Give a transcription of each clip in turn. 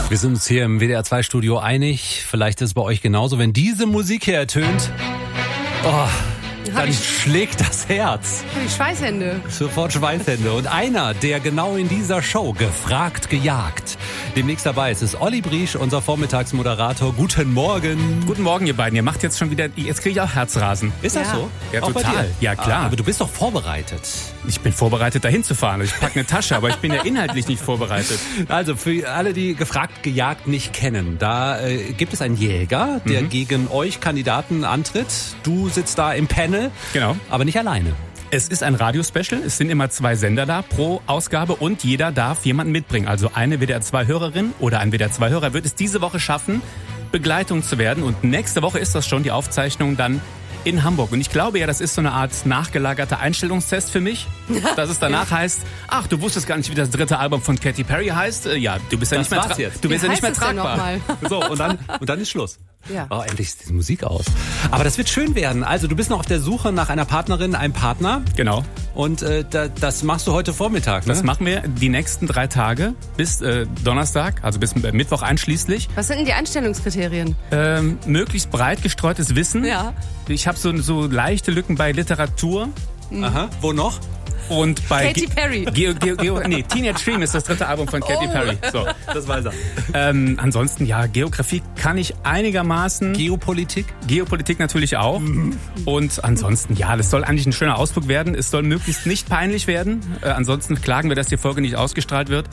Wir sind uns hier im WDR 2 Studio einig. Vielleicht ist es bei euch genauso. Wenn diese Musik hier ertönt, dann schlägt das Herz. Die Schweißhände. Sofort Schweißhände. Und einer, der genau in dieser Show gefragt, gejagt, demnächst dabei ist, ist Olli Briesch, unser Vormittagsmoderator. Guten Morgen. Guten Morgen, ihr beiden. Ihr macht jetzt schon wieder, jetzt kriege ich auch Herzrasen. Ist das so? Ja, auch total. Bei dir? Ja, klar. Aber du bist doch vorbereitet. Ich bin vorbereitet, dahin zu fahren. Ich packe eine Tasche, aber ich bin ja inhaltlich nicht vorbereitet. Also für alle, die gefragt, gejagt nicht kennen, da gibt es einen Jäger, der gegen euch Kandidaten antritt. Du sitzt da im Panel, Genau. aber nicht alleine. Es ist ein Radiospecial. Es sind immer 2 Sender da pro Ausgabe und jeder darf jemanden mitbringen. Also eine WDR 2 Hörerin oder ein WDR 2 Hörer wird es diese Woche schaffen, Begleitung zu werden. Und nächste Woche ist das schon die Aufzeichnung dann in Hamburg. Und ich glaube ja, das ist so eine Art nachgelagerter Einstellungstest für mich, dass es danach heißt, ach, du wusstest gar nicht, wie das 3. Album von Katy Perry heißt. Ja, du bist ja nicht mehr du bist ja nicht mehr tragbar. So, und dann ist Schluss. Ja. Oh, endlich ist die Musik aus. Aber das wird schön werden. Also du bist noch auf der Suche nach einer Partnerin, einem Partner. Genau. Und das machst du heute Vormittag, ne? Das machen wir die nächsten 3 Tage bis Donnerstag, also bis Mittwoch einschließlich. Was sind denn die Einstellungskriterien? Möglichst breit gestreutes Wissen. Ja. Ich habe so leichte Lücken bei Literatur. Aha. Wo noch? Und bei Katy Perry. Teenage Dream ist das 3. Album von Katy Perry. So. Das weiß er. Ansonsten, ja, Geografie kann ich einigermaßen. Geopolitik? Geopolitik natürlich auch. Und ansonsten, ja, das soll eigentlich ein schöner Ausflug werden. Es soll möglichst nicht peinlich werden. Ansonsten klagen wir, dass die Folge nicht ausgestrahlt wird.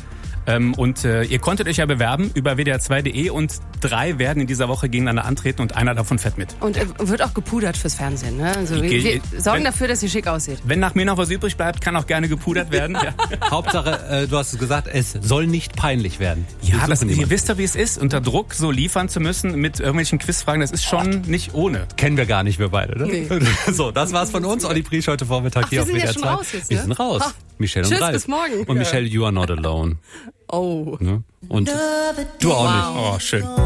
Ihr konntet euch ja bewerben über wdr2.de und 3 werden in dieser Woche gegeneinander antreten und einer davon fährt mit. Und wird auch gepudert fürs Fernsehen, ne? Also wir sorgen dafür, dass ihr schick aussieht. Wenn nach mir noch was übrig bleibt, kann auch gerne gepudert werden. Ja. Hauptsache, du hast gesagt, es soll nicht peinlich werden. Ja, ihr wisst ja, wie es ist, unter Druck so liefern zu müssen mit irgendwelchen Quizfragen, das ist schon nicht ohne. Kennen wir gar nicht, wir beide, ne? Nee. So, das war's von uns. Olli Briesch heute Vormittag hier auf WDR 2. Wir sind ja schon raus jetzt, Wir ne? sind raus. Michelle und Tschüss, Ralf. bis morgen. Und Michelle, you are not alone. Oh. Ne? Und du auch nicht. Oh, schön.